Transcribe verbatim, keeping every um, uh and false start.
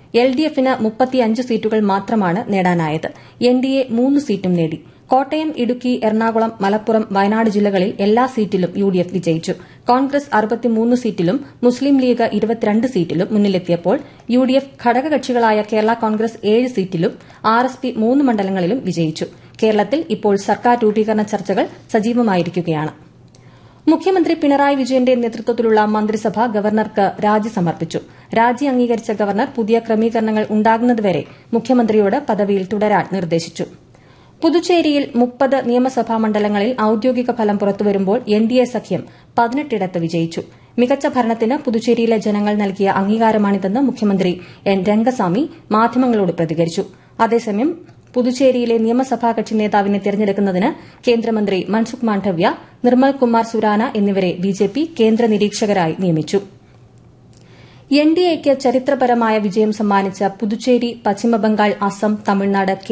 L D എഫിന് മുപ്പത്തിയഞ്ച് സീറ്റുകൾ മാത്രമാണ് നേടാനായത്. എൻ ഡി എ മൂന്ന് സീറ്റും നേടി. കോട്ടയം, ഇടുക്കി, എറണാകുളം, മലപ്പുറം, വയനാട് ജില്ലകളിൽ എല്ലാ സീറ്റിലും യു ഡി എഫ് വിജയിച്ചു. കോൺഗ്രസ് അറുപത്തിമൂന്ന് സീറ്റിലും മുസ്ലിം ലീഗ് ഇരുപത്തിരണ്ട് സീറ്റിലും മുന്നിലെത്തിയപ്പോൾ U D F ഘടകകക്ഷികളായ Kerala Congress ഏഴ് സീറ്റിലും ആർ എസ് പി മൂന്ന് മണ്ഡലങ്ങളിലും വിജയിച്ചു. കേരളത്തിൽ ഇപ്പോൾ സർക്കാർ രൂപീകരണ ചർച്ചകൾ സജീവമായിരിക്കുകയാണ്. മുഖ്യമന്ത്രി പിണറായി വിജയന്റെ നേതൃത്വത്തിലുള്ള മന്ത്രിസഭ ഗവർണർക്ക് രാജി സമർപ്പിച്ചു. രാജി അംഗീകരിച്ച ഗവർണർ പുതിയ ക്രമീകരണങ്ങൾ ഉണ്ടാകുന്നതുവരെ മുഖ്യമന്ത്രിയോട് പദവിയിൽ തുടരാൻ നിർദ്ദേശിച്ചു. പുതുച്ചേരിയിൽ മുപ്പത് നിയമസഭാ മണ്ഡലങ്ങളിൽ ഔദ്യോഗിക ഫലം പുറത്തുവരുമ്പോൾ എൻ ഡി എ സഖ്യം പതിനെട്ടിടത്ത് വിജയിച്ചു. മികച്ച ഭരണത്തിന് പുതുച്ചേരിയിലെ ജനങ്ങൾ നൽകിയ അംഗീകാരമാണിതെന്ന് മുഖ്യമന്ത്രി എൻ രംഗസ്വാമി മാധ്യമങ്ങളോട് പ്രതികരിച്ചു. അതേസമയം പുതുച്ചേരിയിലെ നിയമസഭാ കക്ഷി നേതാവിനെ തെരഞ്ഞെടുക്കുന്നതിന് കേന്ദ്രമന്ത്രി മൻസുഖ് മാണ്ഡവ്യ, നിർമ്മൽ കുമാർ സുരാന എന്നിവരെ ബിജെപി കേന്ദ്ര നിരീക്ഷകരായി നിയമിച്ചു. എൻ ഡി എയ്ക്ക് ചരിത്രപരമായ വിജയം സമ്മാനിച്ച പുതുച്ചേരി, പശ്ചിമബംഗാൾ, അസം, തമിഴ്നാട്,